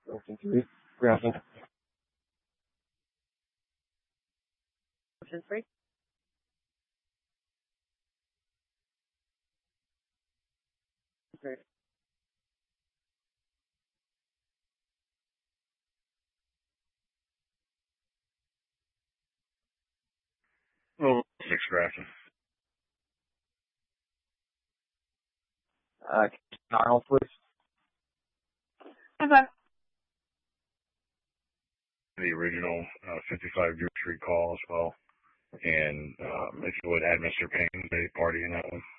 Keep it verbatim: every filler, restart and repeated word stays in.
Option three. Graphic. Option three. Three. Oh, six graphic. Uh, Arnold, please. Okay. The original uh, fifty-five Drew Street call as well. And um, if you would add Mister Payne, the party in that one.